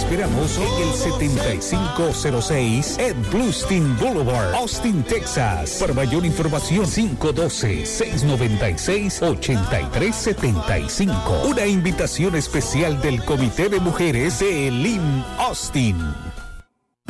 esperamos en el 7506 Ed Bluestein Boulevard, Austin, Texas. Para mayor información, 512-696-8375. Una invitación especial del Comité de Mujeres de Elim Austin.